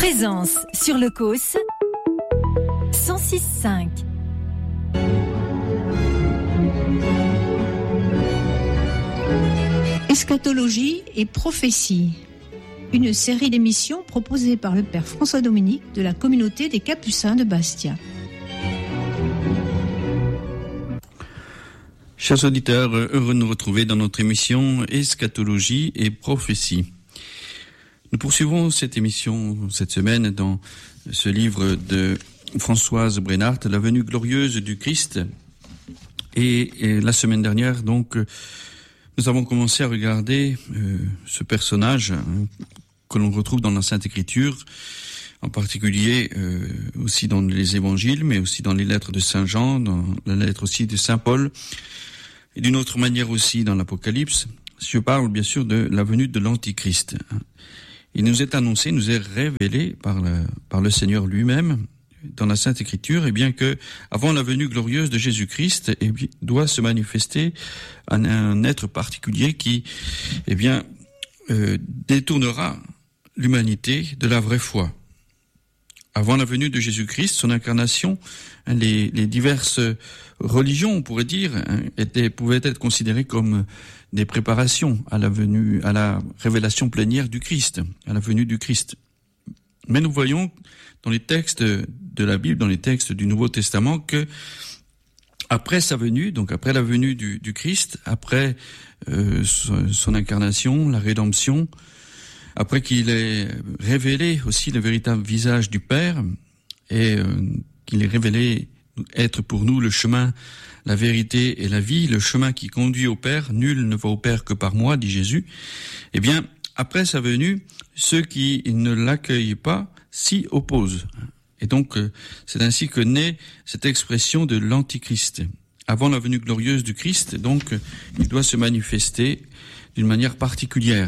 Présence sur le COS 106.5. Eschatologie et prophétie. Une série d'émissions proposée par le Père François Dominique de la communauté des Capucins de Bastia. Chers auditeurs, heureux de nous retrouver dans notre émission Eschatologie et prophétie. Nous poursuivons cette émission cette semaine dans ce livre de Françoise Brennart, La venue glorieuse du Christ. Et la semaine dernière, donc, nous avons commencé à regarder ce personnage que l'on retrouve dans la Sainte Écriture, en particulier aussi dans les évangiles, mais aussi dans les lettres de Saint Jean, dans la lettre aussi de Saint Paul, et d'une autre manière aussi dans l'Apocalypse. Je parle bien sûr de la venue de l'Antichrist. Il nous est annoncé, nous est révélé par le Seigneur lui-même dans la Sainte Écriture, et bien que avant la venue glorieuse de Jésus-Christ, doit se manifester un être particulier qui, détournera l'humanité de la vraie foi. Avant la venue de Jésus-Christ, son incarnation, les diverses religions, on pourrait dire, pouvaient être considérées comme des préparations à la révélation plénière du Christ, à la venue du Christ. Mais nous voyons dans les textes de la Bible, dans les textes du Nouveau Testament, que après sa venue, donc après la venue du Christ, après son incarnation, la rédemption, après qu'il ait révélé aussi le véritable visage du Père et qu'il ait révélé être pour nous le chemin, la vérité et la vie, le chemin qui conduit au Père, nul ne va au Père que par moi, dit Jésus. Eh bien, après sa venue, ceux qui ne l'accueillent pas s'y opposent. Et donc, c'est ainsi que naît cette expression de l'Antichrist. Avant la venue glorieuse du Christ, donc, il doit se manifester d'une manière particulière.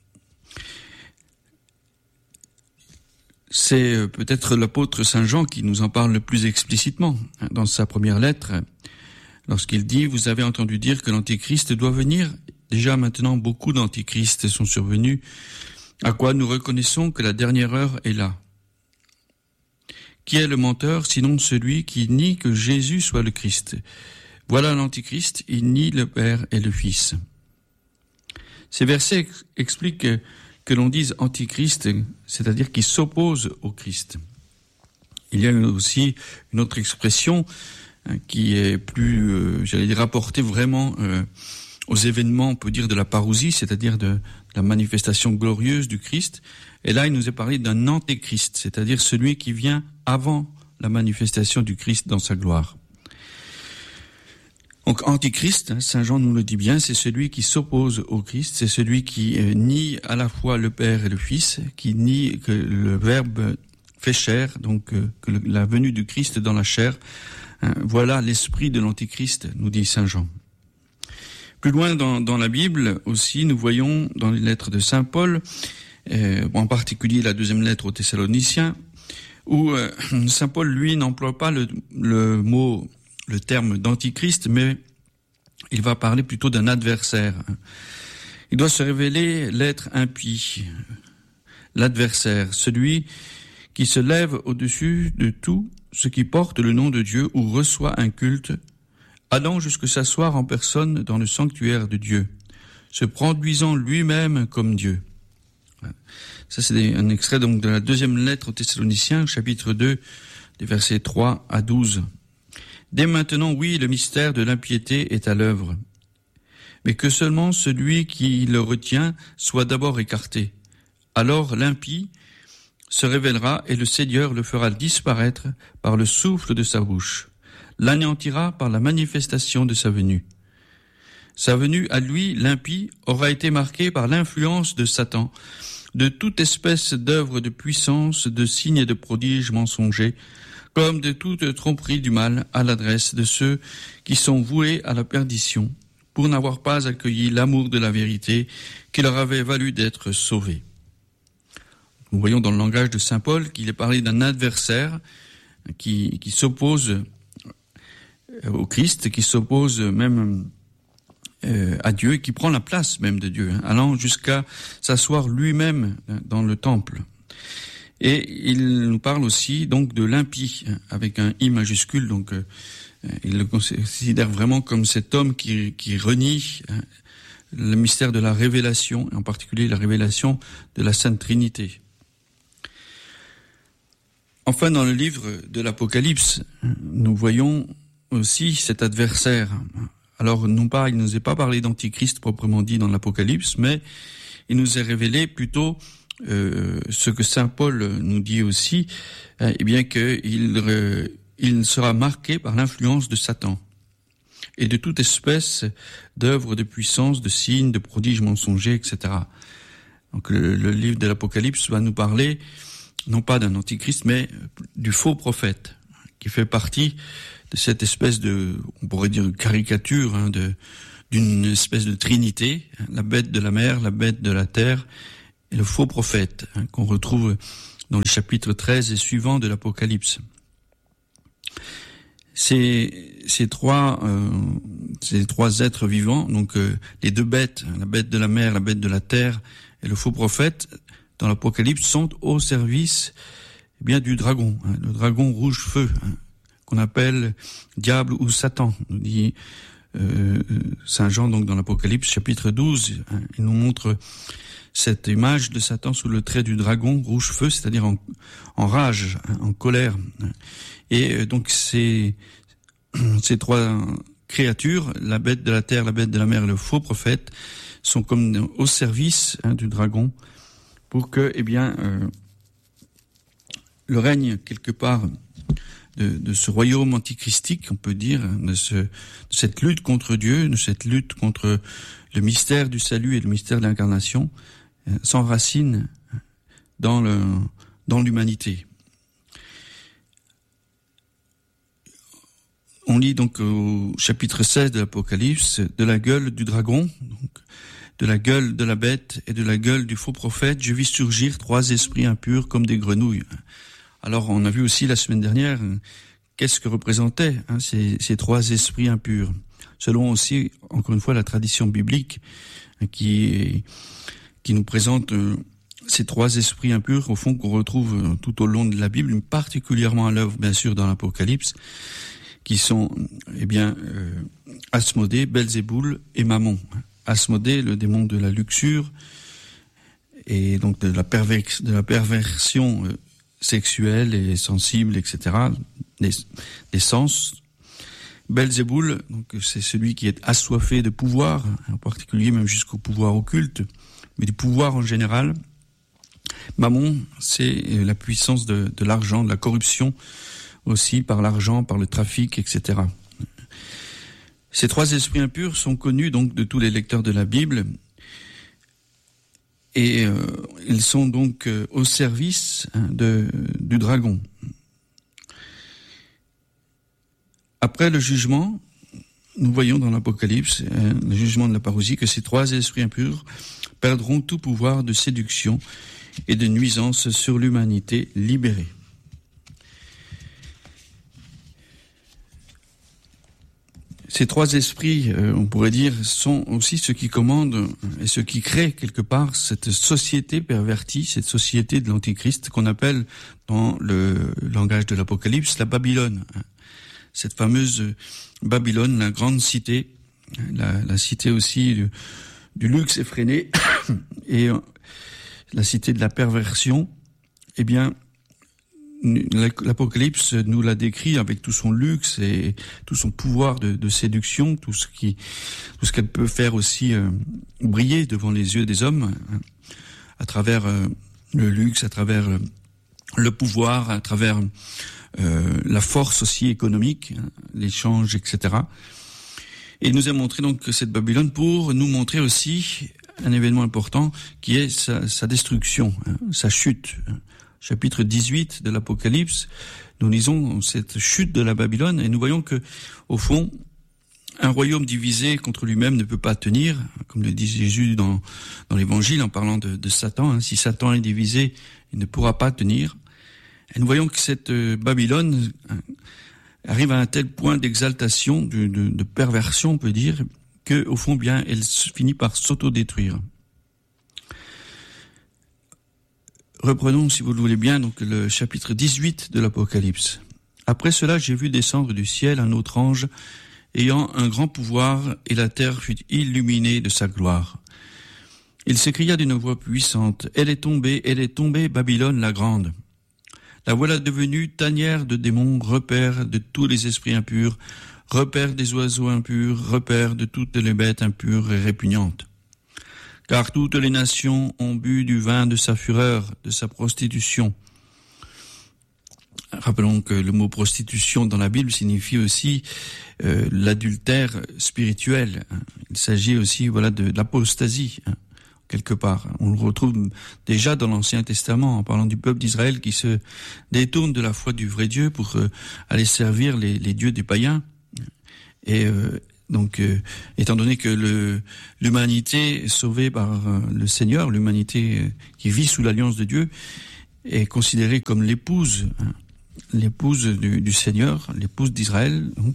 C'est peut-être l'apôtre Saint Jean qui nous en parle le plus explicitement dans sa première lettre, lorsqu'il dit « Vous avez entendu dire que l'Antichrist doit venir. Déjà maintenant, beaucoup d'Antichrists sont survenus, à quoi nous reconnaissons que la dernière heure est là. Qui est le menteur, sinon celui qui nie que Jésus soit le Christ? Voilà l'Antichrist, il nie le Père et le Fils. » Ces versets expliquent que l'on dise Antichrist, c'est-à-dire qui s'oppose au Christ. Il y a aussi une autre expression qui est plus, rapportée vraiment aux événements, on peut dire, de la parousie, c'est-à-dire de la manifestation glorieuse du Christ. Et là, il nous est parlé d'un antéchrist, c'est-à-dire celui qui vient avant la manifestation du Christ dans sa gloire. Donc, antichrist, Saint Jean nous le dit bien, c'est celui qui s'oppose au Christ, c'est celui qui nie à la fois le Père et le Fils, qui nie que le Verbe fait chair, donc que la venue du Christ dans la chair. Voilà l'esprit de l'antichrist, nous dit Saint Jean. Plus loin dans la Bible aussi, nous voyons dans les lettres de Saint Paul, en particulier la deuxième lettre aux Thessaloniciens, où Saint Paul, lui, n'emploie pas le terme d'antichrist, mais il va parler plutôt d'un adversaire. Il doit se révéler l'être impie, l'adversaire, celui qui se lève au-dessus de tout ce qui porte le nom de Dieu ou reçoit un culte, allant jusque s'asseoir en personne dans le sanctuaire de Dieu, se produisant lui-même comme Dieu. Ça, c'est un extrait donc de la deuxième lettre aux Thessaloniciens, chapitre 2, des versets 3 à 12. Dès maintenant, oui, le mystère de l'impiété est à l'œuvre, mais que seulement celui qui le retient soit d'abord écarté. Alors l'impie se révélera et le Seigneur le fera disparaître par le souffle de sa bouche, l'anéantira par la manifestation de sa venue. Sa venue à lui, l'impie, aura été marquée par l'influence de Satan, de toute espèce d'œuvre de puissance, de signes et de prodiges mensongers, comme de toute tromperie du mal à l'adresse de ceux qui sont voués à la perdition, pour n'avoir pas accueilli l'amour de la vérité qui leur avait valu d'être sauvés. Nous voyons dans le langage de Saint Paul qu'il est parlé d'un adversaire qui s'oppose au Christ, qui s'oppose même à Dieu, et qui prend la place même de Dieu, allant jusqu'à s'asseoir lui-même dans le temple. Et il nous parle aussi donc de l'impie, avec un I majuscule, donc il le considère vraiment comme cet homme qui renie le mystère de la révélation, et en particulier la révélation de la Sainte Trinité. Enfin, dans le livre de l'Apocalypse, nous voyons aussi cet adversaire. Alors, il ne nous est pas parlé d'Antichrist proprement dit dans l'Apocalypse, mais il nous est révélé plutôt ce que saint Paul nous dit aussi, eh bien qu'il sera marqué par l'influence de Satan et de toute espèce d'œuvres de puissance, de signes, de prodiges mensongers, etc. Donc le livre de l'Apocalypse va nous parler non pas d'un antichrist, mais du faux prophète, qui fait partie de cette espèce de, on pourrait dire, caricature d'une espèce de trinité, la bête de la mer, la bête de la terre, et le faux prophète, qu'on retrouve dans le chapitre 13 et suivant de l'Apocalypse. Ces trois êtres vivants, donc les deux bêtes, la bête de la mer, la bête de la terre et le faux prophète, dans l'Apocalypse, sont au service bien du dragon, le dragon rouge feu, qu'on appelle diable ou Satan, nous dit Saint Jean donc dans l'Apocalypse chapitre 12. Il nous montre cette image de Satan sous le trait du dragon rouge feu, c'est-à-dire en rage, en colère. Et donc ces trois créatures, la bête de la terre, la bête de la mer et le faux prophète, sont comme au service du dragon pour que, le règne quelque part de ce royaume antichristique, on peut dire, de cette lutte contre Dieu, de cette lutte contre le mystère du salut et le mystère de l'incarnation, s'enracine dans l'humanité. On lit donc au chapitre 16 de l'Apocalypse, de la gueule du dragon, donc, de la gueule de la bête et de la gueule du faux prophète, je vis surgir 3 esprits impurs comme des grenouilles. Alors on a vu aussi la semaine dernière qu'est-ce que représentaient ces 3 esprits impurs, selon aussi, encore une fois, la tradition biblique qui nous présente ces 3 esprits impurs, au fond, qu'on retrouve tout au long de la Bible, particulièrement à l'œuvre, bien sûr, dans l'Apocalypse, qui sont, Asmodée, Belzéboul et Mammon. Asmodée, le démon de la luxure, et donc de la perversion sexuelle et sensible, etc., des sens. Belzéboul, donc c'est celui qui est assoiffé de pouvoir, en particulier même jusqu'au pouvoir occulte, mais du pouvoir en général. Mammon, c'est la puissance de l'argent, de la corruption aussi par l'argent, par le trafic, etc. Ces 3 esprits impurs sont connus donc de tous les lecteurs de la Bible, et ils sont donc au service du dragon. Après le jugement, nous voyons dans l'Apocalypse, le jugement de la parousie, que ces 3 esprits impurs perdront tout pouvoir de séduction et de nuisance sur l'humanité libérée. Ces 3 esprits, on pourrait dire, sont aussi ceux qui commandent et ceux qui créent quelque part cette société pervertie, cette société de l'Antichrist qu'on appelle dans le langage de l'Apocalypse la Babylone. Cette fameuse Babylone, la grande cité, la cité aussi du luxe effréné et la cité de la perversion. Eh bien, l'Apocalypse nous la décrit avec tout son luxe et tout son pouvoir de séduction, tout ce qu'elle peut faire aussi briller devant les yeux des hommes, à travers le luxe, à travers le pouvoir, à travers la force aussi économique, l'échange, etc. Et il nous a montré donc cette Babylone pour nous montrer aussi un événement important qui est sa destruction, sa chute. Chapitre 18 de l'Apocalypse, nous lisons cette chute de la Babylone et nous voyons que, au fond, un royaume divisé contre lui-même ne peut pas tenir, comme le dit Jésus dans l'Évangile en parlant de Satan. Si Satan est divisé, il ne pourra pas tenir. Et nous voyons que cette Babylone arrive à un tel point d'exaltation, de perversion, on peut dire, que, au fond, bien, elle finit par s'autodétruire. Reprenons, si vous le voulez bien, donc le chapitre 18 de l'Apocalypse. Après cela, j'ai vu descendre du ciel un autre ange ayant un grand pouvoir, et la terre fut illuminée de sa gloire. Il s'écria d'une voix puissante, « Elle est tombée, Babylone la grande. La voilà devenue tanière de démons, repère de tous les esprits impurs, repère des oiseaux impurs, repère de toutes les bêtes impures et répugnantes. Car toutes les nations ont bu du vin de sa fureur, de sa prostitution. » Rappelons que le mot prostitution dans la Bible signifie aussi l'adultère spirituel. Il s'agit aussi de l'apostasie, quelque part. On le retrouve déjà dans l'Ancien Testament en parlant du peuple d'Israël qui se détourne de la foi du vrai Dieu pour aller servir les dieux des païens. Et donc, étant donné que l'humanité sauvée par le Seigneur, l'humanité qui vit sous l'alliance de Dieu, est considérée comme l'épouse du Seigneur, l'épouse d'Israël, donc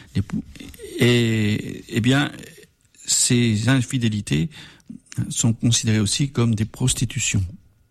et bien ces infidélités sont considérées aussi comme des prostitutions.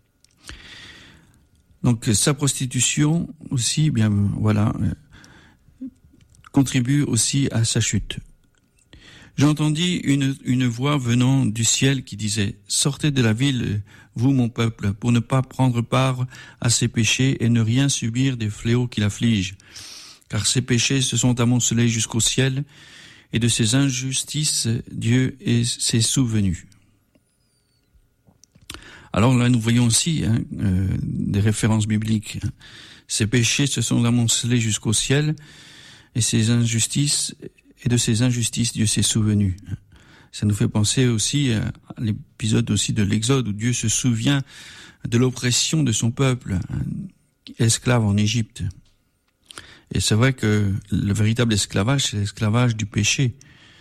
Donc sa prostitution aussi, bien voilà, contribue aussi à sa chute. J'entendis une voix venant du ciel qui disait « Sortez de la ville, vous mon peuple, pour ne pas prendre part à ses péchés et ne rien subir des fléaux qui l'affligent. Car ses péchés se sont amoncelés jusqu'au ciel, et de ses injustices, Dieu s'est souvenu. » Alors là, nous voyons aussi des références bibliques. Ses péchés se sont amoncelés jusqu'au ciel, et de ses injustices, Dieu s'est souvenu. Ça nous fait penser aussi à l'épisode aussi de l'Exode, où Dieu se souvient de l'oppression de son peuple, esclave en Égypte. Et c'est vrai que le véritable esclavage, c'est l'esclavage du péché.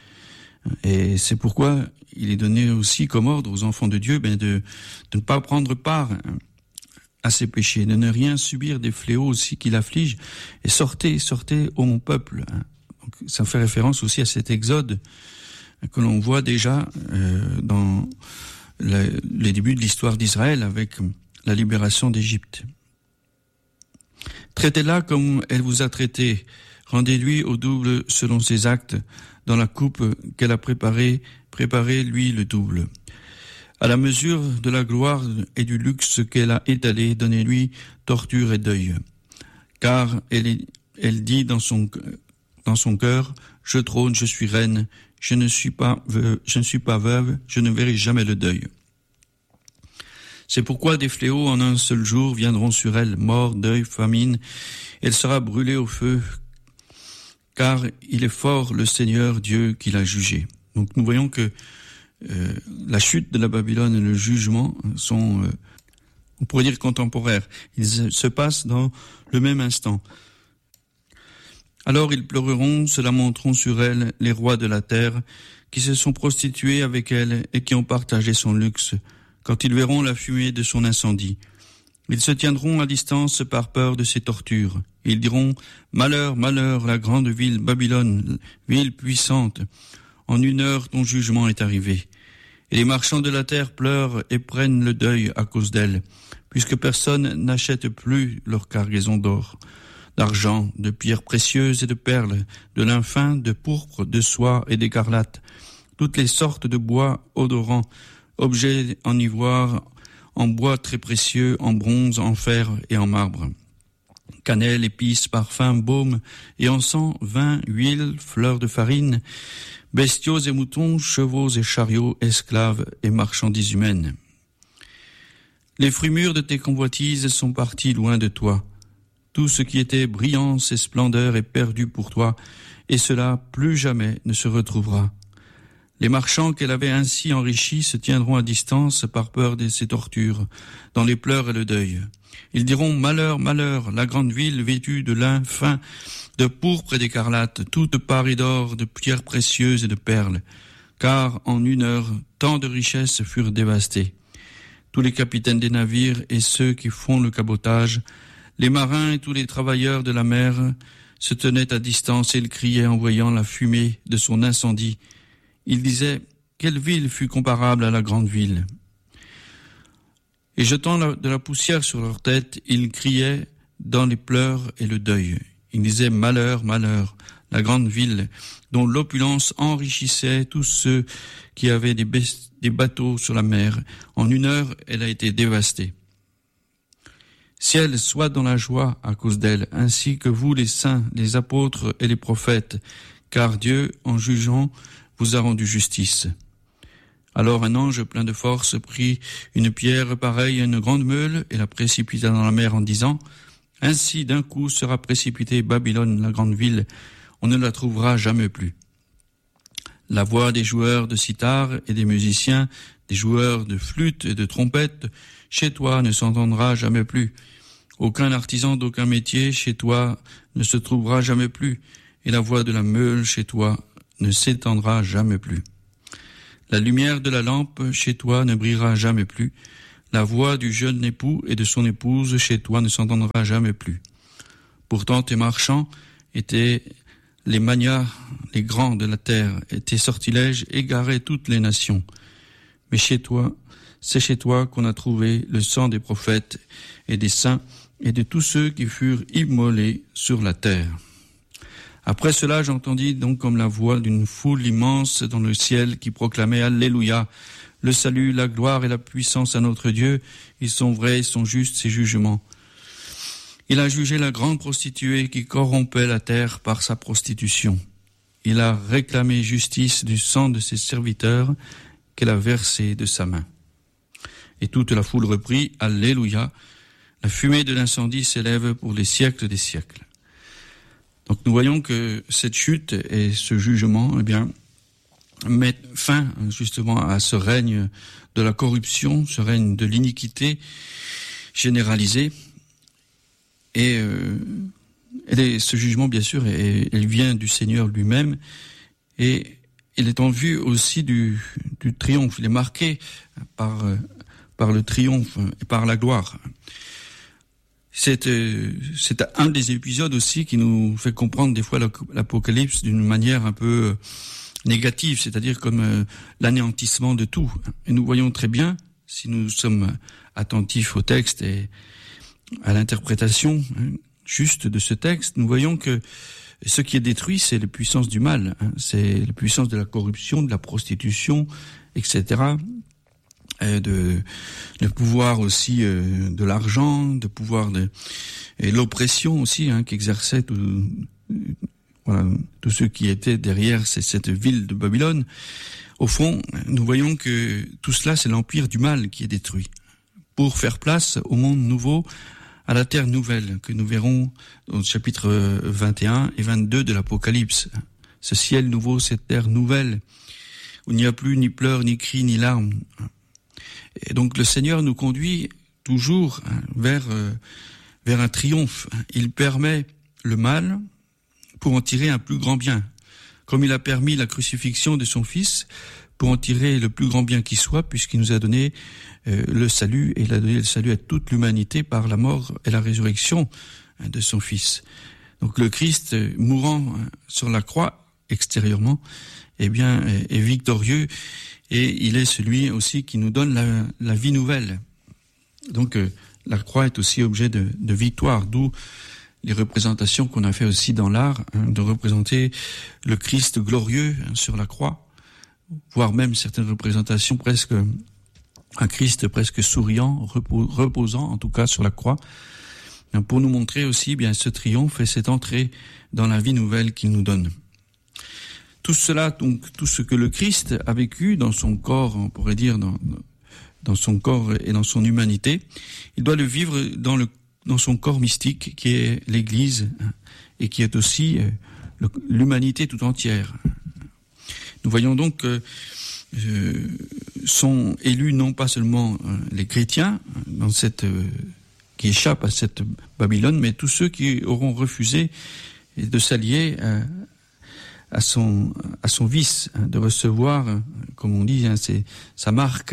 Et c'est pourquoi il est donné aussi comme ordre aux enfants de Dieu de ne pas prendre part à ces péchés, de ne rien subir des fléaux aussi qui l'affligent. Et sortez, ô mon peuple. Donc, ça fait référence aussi à cet exode que l'on voit déjà dans les débuts de l'histoire d'Israël avec la libération d'Égypte. Traitez-la comme elle vous a traité. Rendez-lui au double selon ses actes. Dans la coupe qu'elle a préparée, préparez-lui le double. À la mesure de la gloire et du luxe qu'elle a étalé, donnez-lui torture et deuil. Car elle dit dans son cœur, je trône, je suis reine, je ne suis pas veuve, je ne verrai jamais le deuil. C'est pourquoi des fléaux en un seul jour viendront sur elle, mort, deuil, famine, elle sera brûlée au feu, car il est fort le Seigneur Dieu qui l'a jugée. Donc nous voyons que la chute de la Babylone et le jugement sont, on pourrait dire, contemporaires. Ils se passent dans le même instant. Alors ils pleureront, se lamenteront sur elle, les rois de la terre, qui se sont prostitués avec elle et qui ont partagé son luxe, quand ils verront la fumée de son incendie. Ils se tiendront à distance par peur de ses tortures. Ils diront « Malheur, malheur, la grande ville Babylone, ville puissante, en 1 heure ton jugement est arrivé. » Et les marchands de la terre pleurent et prennent le deuil à cause d'elle, puisque personne n'achète plus leur cargaison d'or, d'argent, de pierres précieuses et de perles, de lin fin, de pourpre, de soie et d'écarlate, toutes les sortes de bois odorants, objets en ivoire, en bois très précieux, en bronze, en fer et en marbre. Cannelle, épices, parfums, baumes et encens, vin, huile, fleurs de farine, bestiaux et moutons, chevaux et chariots, esclaves et marchandises humaines. Les fruits mûrs de tes convoitises sont partis loin de toi. Tout ce qui était brillance et splendeur est perdu pour toi, et cela plus jamais ne se retrouvera. Les marchands qu'elle avait ainsi enrichis se tiendront à distance par peur de ses tortures, dans les pleurs et le deuil. Ils diront « Malheur, malheur, la grande ville vêtue de lin fin, de pourpre et d'écarlate, toute parée d'or, de pierres précieuses et de perles, car en 1 heure, tant de richesses furent dévastées. Tous les capitaines des navires et ceux qui font le cabotage, les marins et tous les travailleurs de la mer se tenaient à distance et ils criaient en voyant la fumée de son incendie. Ils disaient « Quelle ville fut comparable à la grande ville ?» Et jetant de la poussière sur leur tête, ils criaient dans les pleurs et le deuil. Ils disaient « Malheur, malheur !» La grande ville, dont l'opulence enrichissait tous ceux qui avaient des bateaux sur la mer. En 1 heure, elle a été dévastée. Ciel, sois dans la joie à cause d'elle, ainsi que vous les saints, les apôtres et les prophètes, car Dieu, en jugeant, vous a rendu justice. Alors un ange plein de force prit une pierre pareille à une grande meule et la précipita dans la mer en disant « Ainsi d'un coup sera précipitée Babylone, la grande ville, on ne la trouvera jamais plus. » La voix des joueurs de sitar et des musiciens, des joueurs de flûte et de trompette, chez toi ne s'entendra jamais plus. Aucun artisan d'aucun métier chez toi ne se trouvera jamais plus, et la voix de la meule chez toi ne s'étendra jamais plus. La lumière de la lampe chez toi ne brillera jamais plus. La voix du jeune époux et de son épouse chez toi ne s'entendra jamais plus. Pourtant tes marchands étaient les magnats, les grands de la terre, et tes sortilèges égaraient toutes les nations. Mais chez toi, c'est chez toi qu'on a trouvé le sang des prophètes et des saints et de tous ceux qui furent immolés sur la terre. Après cela, j'entendis donc comme la voix d'une foule immense dans le ciel qui proclamait Alléluia, le salut, la gloire et la puissance à notre Dieu, ils sont vrais, ils sont justes, ses jugements. Il a jugé la grande prostituée qui corrompait la terre par sa prostitution. Il a réclamé justice du sang de ses serviteurs qu'elle a versé de sa main. Et toute la foule reprit Alléluia, la fumée de l'incendie s'élève pour les siècles des siècles. Donc nous voyons que cette chute et ce jugement, mettent fin justement à ce règne de la corruption, ce règne de l'iniquité généralisée. Et ce jugement, bien sûr, elle vient du Seigneur lui-même, et il est en vue aussi du triomphe. Il est marqué par le triomphe et par la gloire. C'est un des épisodes aussi qui nous fait comprendre des fois l'Apocalypse d'une manière un peu négative, c'est-à-dire comme l'anéantissement de tout. Et nous voyons très bien, si nous sommes attentifs au texte et à l'interprétation juste de ce texte, nous voyons que ce qui est détruit, c'est les puissances du mal, c'est les puissances de la corruption, de la prostitution, etc., de pouvoir aussi de l'argent, de pouvoir et l'oppression aussi qu'exerçaient tous ceux qui étaient derrière cette ville de Babylone. Au fond, nous voyons que tout cela, c'est l'empire du mal qui est détruit pour faire place au monde nouveau, à la terre nouvelle que nous verrons au chapitre 21 et 22 de l'Apocalypse. Ce ciel nouveau, cette terre nouvelle, où il n'y a plus ni pleurs, ni cris, ni larmes. Et donc le Seigneur nous conduit toujours vers un triomphe. Il permet le mal pour en tirer un plus grand bien. Comme il a permis la crucifixion de son Fils pour en tirer le plus grand bien qui soit, puisqu'il nous a donné le salut, et il a donné le salut à toute l'humanité par la mort et la résurrection de son Fils. Donc le Christ, mourant sur la croix extérieurement, est victorieux, et il est celui aussi qui nous donne la vie nouvelle. Donc la croix est aussi objet de victoire, d'où les représentations qu'on a fait aussi dans l'art, de représenter le Christ glorieux sur la croix, voire même certaines représentations presque un Christ presque souriant, reposant en tout cas sur la croix, pour nous montrer aussi ce triomphe et cette entrée dans la vie nouvelle qu'il nous donne. Tout cela, donc tout ce que le Christ a vécu dans son corps, on pourrait dire dans son corps et dans son humanité, il doit le vivre dans son corps mystique qui est l'Église et qui est aussi l'humanité tout entière. Nous voyons donc que sont élus non pas seulement les chrétiens qui échappent à cette Babylone, mais tous ceux qui auront refusé de s'allier à son vice, de recevoir, comme on dit, c'est sa marque.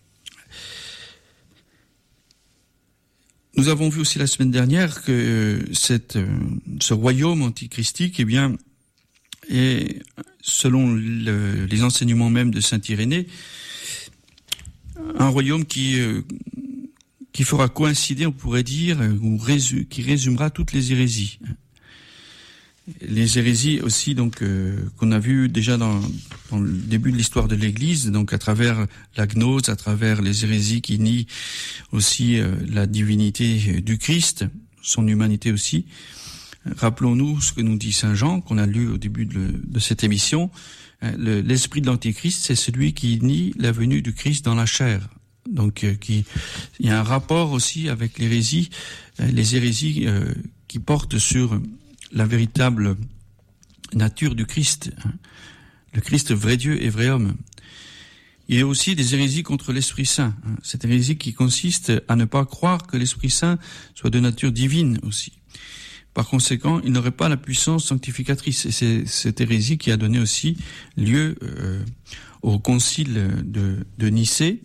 Nous avons vu aussi la semaine dernière que ce royaume antichristique, est, selon les enseignements même de saint Irénée, un royaume qui qui fera coïncider, on pourrait dire, qui résumera toutes les hérésies. Les hérésies aussi, donc, qu'on a vu déjà dans le début de l'histoire de l'Église, donc à travers la gnose, à travers les hérésies qui nient aussi la divinité du Christ, son humanité aussi. Rappelons-nous ce que nous dit Saint Jean, qu'on a lu au début de cette émission. L'esprit de l'Antéchrist, c'est celui qui nie la venue du Christ dans la chair. Donc, il y a un rapport aussi avec l'hérésie, les hérésies qui portent sur la véritable nature du Christ, le Christ vrai Dieu et vrai homme. Il y a aussi des hérésies contre l'Esprit Saint, cette hérésie qui consiste à ne pas croire que l'Esprit Saint soit de nature divine aussi. Par conséquent, il n'aurait pas la puissance sanctificatrice. Et c'est cette hérésie qui a donné aussi lieu au concile de Nicée,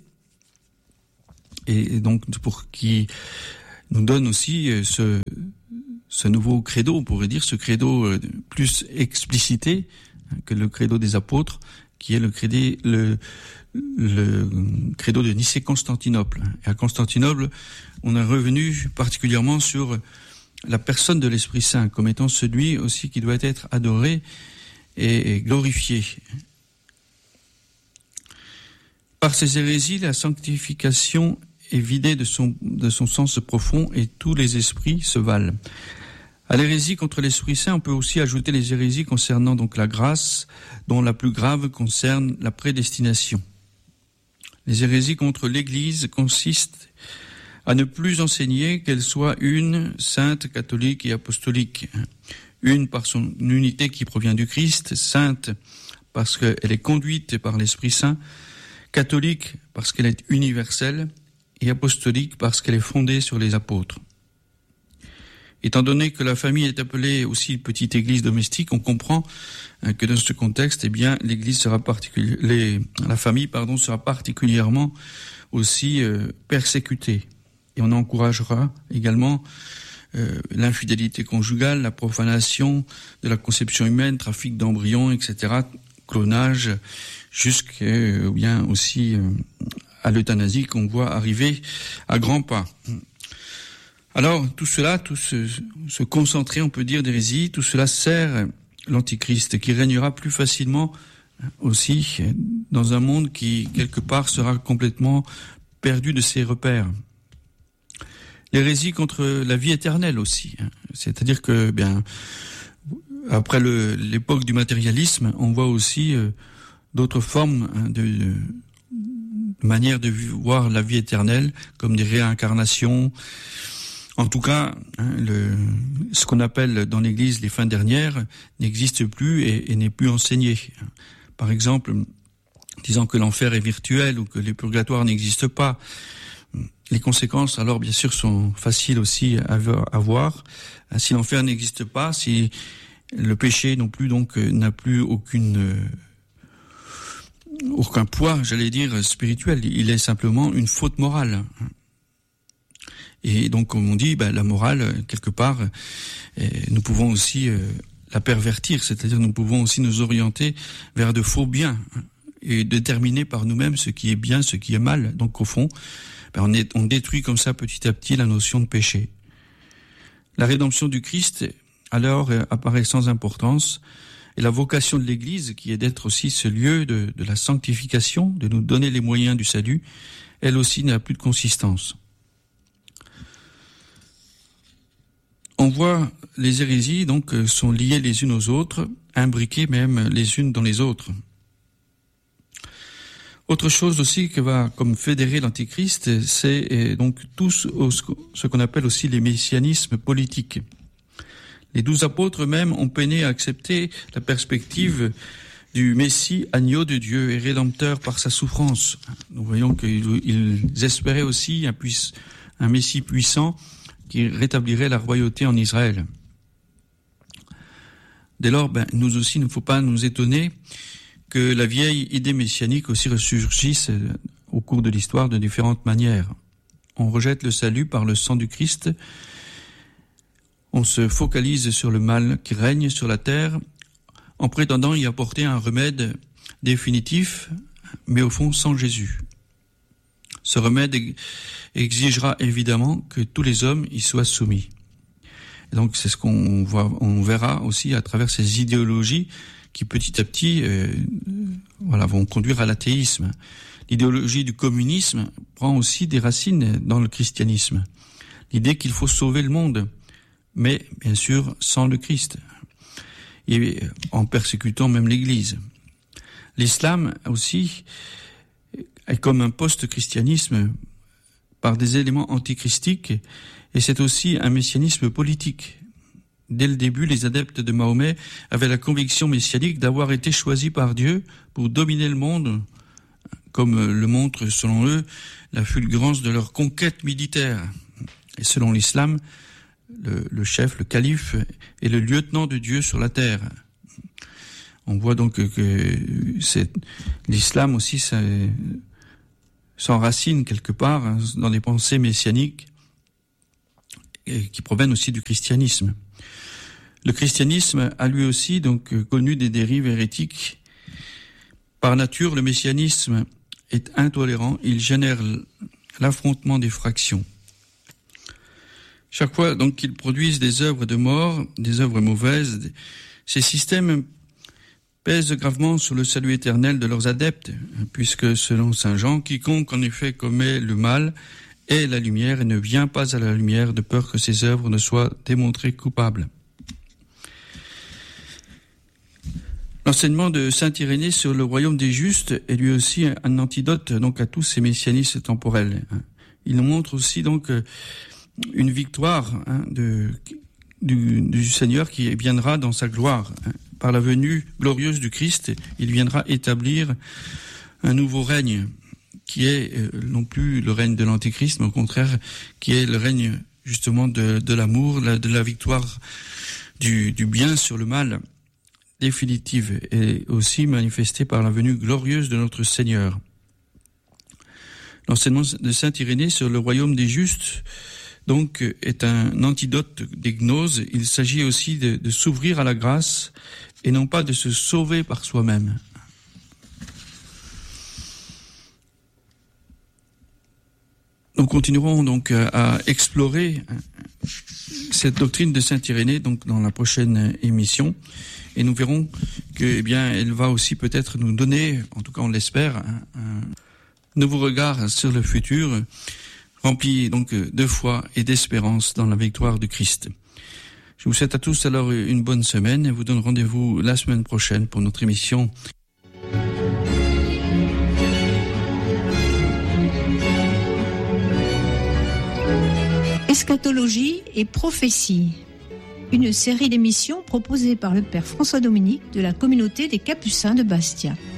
et donc pour qui nous donne aussi ce nouveau credo, on pourrait dire, ce credo plus explicité que le credo des apôtres, qui est le credo de Nicée-Constantinople. Et à Constantinople, on est revenu particulièrement sur la personne de l'Esprit Saint comme étant celui aussi qui doit être adoré et glorifié. Par ces hérésies, la sanctification est vidée de son sens profond et tous les esprits se valent. À l'hérésie contre l'Esprit Saint, on peut aussi ajouter les hérésies concernant donc la grâce, dont la plus grave concerne la prédestination. Les hérésies contre l'Église consistent à ne plus enseigner qu'elle soit une, sainte, catholique et apostolique. Une par son unité qui provient du Christ, sainte parce qu'elle est conduite par l'Esprit Saint, catholique parce qu'elle est universelle et apostolique parce qu'elle est fondée sur les apôtres. Étant donné que la famille est appelée aussi petite église domestique, on comprend que dans ce contexte, eh bien, l'église sera la famille, sera particulièrement aussi persécutée. Et on encouragera également l'infidélité conjugale, la profanation de la conception humaine, trafic d'embryons, etc., clonage, jusqu'à bien aussi à l'euthanasie qu'on voit arriver à grands pas. Alors, tout cela, se concentrer, on peut dire, d'hérésie, tout cela sert l'Antichrist, qui régnera plus facilement aussi dans un monde qui, quelque part, sera complètement perdu de ses repères. L'hérésie contre la vie éternelle aussi. C'est-à-dire que, bien, après l'époque du matérialisme, on voit aussi d'autres formes de manière de voir la vie éternelle, comme des réincarnations. En tout cas, ce qu'on appelle dans l'Église les fins dernières n'existe plus et n'est plus enseigné. Par exemple, disant que l'enfer est virtuel ou que les purgatoires n'existent pas. Les conséquences, alors, bien sûr, sont faciles aussi à voir. Si l'enfer n'existe pas, si le péché non plus, donc, n'a plus aucun poids, j'allais dire, spirituel. Il est simplement une faute morale. Et donc, comme on dit, la morale, quelque part, nous pouvons aussi la pervertir, c'est-à-dire nous pouvons aussi nous orienter vers de faux biens et déterminer par nous-mêmes ce qui est bien, ce qui est mal. Donc, au fond, on détruit comme ça petit à petit la notion de péché. La rédemption du Christ, alors, apparaît sans importance. Et la vocation de l'Église, qui est d'être aussi ce lieu de la sanctification, de nous donner les moyens du salut, elle aussi n'a plus de consistance. On voit les hérésies, donc, sont liées les unes aux autres, imbriquées même les unes dans les autres. Autre chose aussi que va comme fédérer l'Antichrist, c'est donc tout ce qu'on appelle aussi les messianismes politiques. Les 12 apôtres même ont peiné à accepter la perspective du Messie, agneau de Dieu et rédempteur par sa souffrance. Nous voyons qu'ils espéraient aussi un Messie puissant qui rétablirait la royauté en Israël. Dès lors, nous aussi, il ne faut pas nous étonner que la vieille idée messianique aussi ressurgisse au cours de l'histoire de différentes manières. On rejette le salut par le sang du Christ, on se focalise sur le mal qui règne sur la terre en prétendant y apporter un remède définitif, mais au fond sans Jésus. Ce remède exigera évidemment que tous les hommes y soient soumis. Et donc c'est ce qu'on verra aussi à travers ces idéologies qui petit à petit vont conduire à l'athéisme. L'idéologie du communisme prend aussi des racines dans le christianisme. L'idée qu'il faut sauver le monde, mais bien sûr sans le Christ, et en persécutant même l'Église. L'islam aussi est comme un post-christianisme par des éléments antichristiques, et c'est aussi un messianisme politique. Dès le début, les adeptes de Mahomet avaient la conviction messianique d'avoir été choisis par Dieu pour dominer le monde, comme le montre, selon eux, la fulgurance de leur conquête militaire. Et selon l'islam, le chef, le calife, est le lieutenant de Dieu sur la terre. On voit donc que l'islam aussi s'enracine quelque part dans des pensées messianiques qui proviennent aussi du christianisme. Le christianisme a lui aussi donc connu des dérives hérétiques. Par nature, le messianisme est intolérant, il génère l'affrontement des fractions. Chaque fois donc qu'ils produisent des œuvres de mort, des œuvres mauvaises, ces systèmes pèsent gravement sur le salut éternel de leurs adeptes, puisque selon saint Jean, quiconque en effet commet le mal est la lumière et ne vient pas à la lumière de peur que ses œuvres ne soient démontrées coupables. L'enseignement de saint Irénée sur le royaume des justes est lui aussi un antidote donc à tous ces messianismes temporels. Il nous montre aussi donc une victoire du Seigneur qui viendra dans sa gloire. Par la venue glorieuse du Christ, il viendra établir un nouveau règne qui est non plus le règne de l'Antéchrist, mais au contraire qui est le règne justement de l'amour, de la victoire du bien sur le mal définitive, et aussi manifestée par la venue glorieuse de notre Seigneur. L'enseignement de saint Irénée sur le royaume des justes donc est un antidote des gnoses. Il s'agit aussi de s'ouvrir à la grâce et non pas de se sauver par soi-même. Nous continuerons donc à explorer cette doctrine de saint Irénée donc dans la prochaine émission, et nous verrons que elle va aussi peut-être nous donner, en tout cas on l'espère, un nouveau regard sur le futur, rempli donc de foi et d'espérance dans la victoire du Christ. Je vous souhaite à tous alors une bonne semaine et vous donne rendez-vous la semaine prochaine pour notre émission. Eschatologie et prophétie. Une série d'émissions proposées par le Père François Dominique de la communauté des Capucins de Bastia.